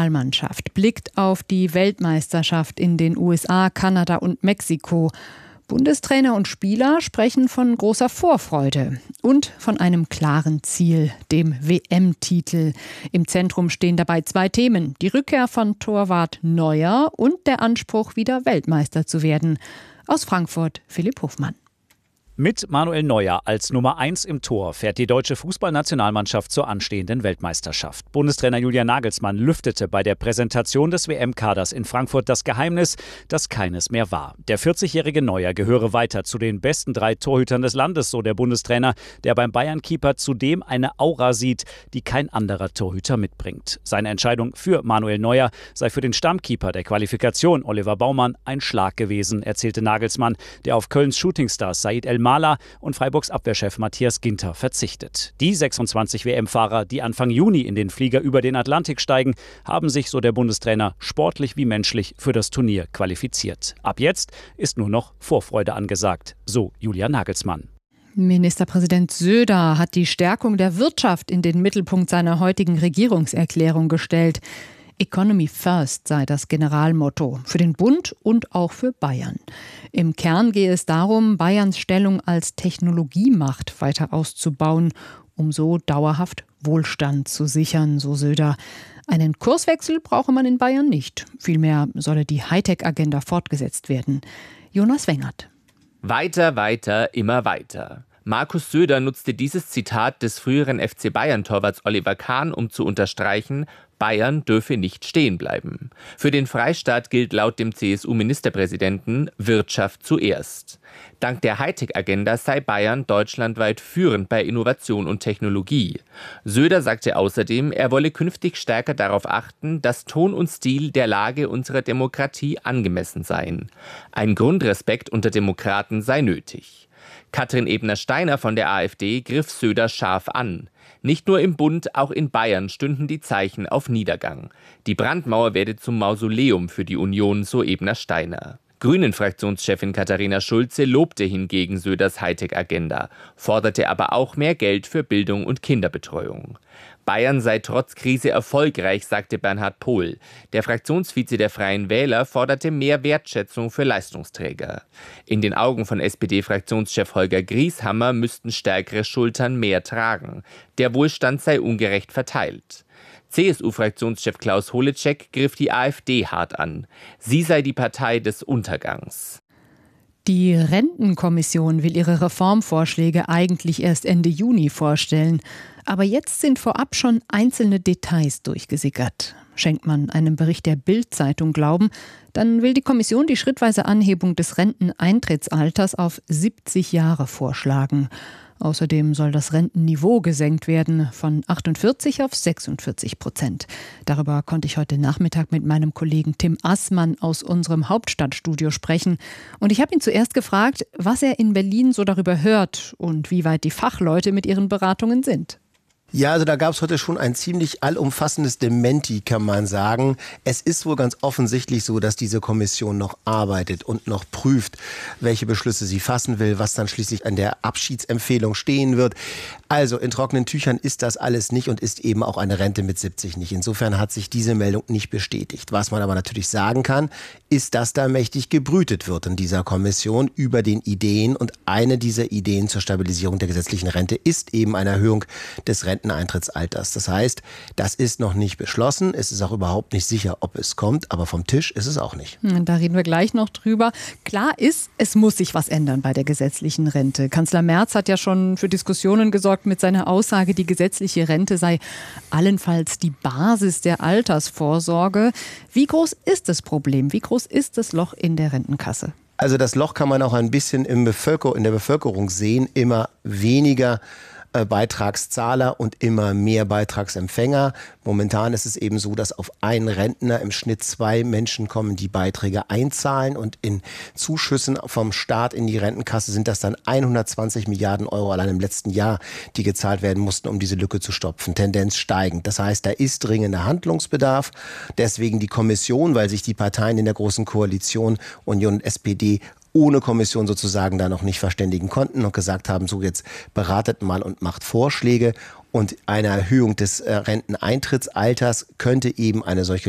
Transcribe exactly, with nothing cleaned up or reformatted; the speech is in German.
Nationalmannschaft blickt auf die Weltmeisterschaft in den U S A, Kanada und Mexiko. Bundestrainer und Spieler sprechen von großer Vorfreude und von einem klaren Ziel, dem W M-Titel. Im Zentrum stehen dabei zwei Themen: die Rückkehr von Torwart Neuer und der Anspruch, wieder Weltmeister zu werden. Aus Frankfurt Philipp Hofmann. Mit Manuel Neuer als Nummer eins im Tor fährt die deutsche Fußballnationalmannschaft zur anstehenden Weltmeisterschaft. Bundestrainer Julian Nagelsmann lüftete bei der Präsentation des W M-Kaders in Frankfurt das Geheimnis, das keines mehr war. Der vierzigjährige Neuer gehöre weiter zu den besten drei Torhütern des Landes, so der Bundestrainer, der beim Bayern-Keeper zudem eine Aura sieht, die kein anderer Torhüter mitbringt. Seine Entscheidung für Manuel Neuer sei für den Stammkeeper der Qualifikation, Oliver Baumann, ein Schlag gewesen, erzählte Nagelsmann, der auf Kölns Shootingstar Said El Mala und Freiburgs Abwehrchef Matthias Ginter verzichtet. Die sechsundzwanzig W M-Fahrer, die Anfang Juni in den Flieger über den Atlantik steigen, haben sich, so der Bundestrainer, sportlich wie menschlich für das Turnier qualifiziert. Ab jetzt ist nur noch Vorfreude angesagt, so Julian Nagelsmann. Ministerpräsident Söder hat die Stärkung der Wirtschaft in den Mittelpunkt seiner heutigen Regierungserklärung gestellt. Economy First sei das Generalmotto für den Bund und auch für Bayern. Im Kern gehe es darum, Bayerns Stellung als Technologiemacht weiter auszubauen, um so dauerhaft Wohlstand zu sichern, so Söder. Einen Kurswechsel brauche man in Bayern nicht. Vielmehr solle die Hightech-Agenda fortgesetzt werden. Jonas Wengert. Weiter, weiter, immer weiter. Markus Söder nutzte dieses Zitat des früheren F C Bayern-Torwarts Oliver Kahn, um zu unterstreichen, Bayern dürfe nicht stehen bleiben. Für den Freistaat gilt laut dem C S U-Ministerpräsidenten Wirtschaft zuerst. Dank der Hightech-Agenda sei Bayern deutschlandweit führend bei Innovation und Technologie. Söder sagte außerdem, er wolle künftig stärker darauf achten, dass Ton und Stil der Lage unserer Demokratie angemessen seien. Ein Grundrespekt unter Demokraten sei nötig. Katrin Ebner-Steiner von der AfD griff Söder scharf an. Nicht nur im Bund, auch in Bayern stünden die Zeichen auf Niedergang. Die Brandmauer werde zum Mausoleum für die Union, so Ebner-Steiner. Grünen-Fraktionschefin Katharina Schulze lobte hingegen Söders Hightech-Agenda, forderte aber auch mehr Geld für Bildung und Kinderbetreuung. Bayern sei trotz Krise erfolgreich, sagte Bernhard Pohl. Der Fraktionsvize der Freien Wähler forderte mehr Wertschätzung für Leistungsträger. In den Augen von S P D-Fraktionschef Holger Grieshammer müssten stärkere Schultern mehr tragen. Der Wohlstand sei ungerecht verteilt. C S U-Fraktionschef Klaus Holecek griff die AfD hart an. Sie sei die Partei des Untergangs. Die Rentenkommission will ihre Reformvorschläge eigentlich erst Ende Juni vorstellen. Aber jetzt sind vorab schon einzelne Details durchgesickert. Schenkt man einem Bericht der Bild-Zeitung Glauben, dann will die Kommission die schrittweise Anhebung des Renteneintrittsalters auf siebzig Jahre vorschlagen. Außerdem soll das Rentenniveau gesenkt werden von achtundvierzig auf sechsundvierzig Prozent. Darüber konnte ich heute Nachmittag mit meinem Kollegen Tim Assmann aus unserem Hauptstadtstudio sprechen. Und ich habe ihn zuerst gefragt, was er in Berlin so darüber hört und wie weit die Fachleute mit ihren Beratungen sind. Ja, also da gab es heute schon ein ziemlich allumfassendes Dementi, kann man sagen. Es ist wohl ganz offensichtlich so, dass diese Kommission noch arbeitet und noch prüft, welche Beschlüsse sie fassen will, was dann schließlich an der Abschiedsempfehlung stehen wird. Also in trockenen Tüchern ist das alles nicht und ist eben auch eine Rente mit siebzig nicht. Insofern hat sich diese Meldung nicht bestätigt. Was man aber natürlich sagen kann, ist, dass da mächtig gebrütet wird in dieser Kommission über den Ideen. Und eine dieser Ideen zur Stabilisierung der gesetzlichen Rente ist eben eine Erhöhung des Renteneintrittsalters. Das heißt, das ist noch nicht beschlossen. Es ist auch überhaupt nicht sicher, ob es kommt. Aber vom Tisch ist es auch nicht. Da reden wir gleich noch drüber. Klar ist, es muss sich was ändern bei der gesetzlichen Rente. Kanzler Merz hat ja schon für Diskussionen gesorgt mit seiner Aussage, die gesetzliche Rente sei allenfalls die Basis der Altersvorsorge. Wie groß ist das Problem? Wie groß ist das Loch in der Rentenkasse? Also das Loch kann man auch ein bisschen im Bevölker- in der Bevölkerung sehen. Immer weniger äh, Beitragszahler und immer mehr Beitragsempfänger. Momentan ist es eben so, dass auf einen Rentner im Schnitt zwei Menschen kommen, die Beiträge einzahlen. Und in Zuschüssen vom Staat in die Rentenkasse sind das dann hundertzwanzig Milliarden Euro allein im letzten Jahr, die gezahlt werden mussten, um diese Lücke zu stopfen. Tendenz steigend. Das heißt, da ist dringender Handlungsbedarf. Deswegen die Kommission, weil sich die Parteien in der Großen Koalition, Union und S P D, ohne Kommission sozusagen da noch nicht verständigen konnten und gesagt haben, so jetzt beratet mal und macht Vorschläge. Und eine Erhöhung des Renteneintrittsalters könnte eben eine solche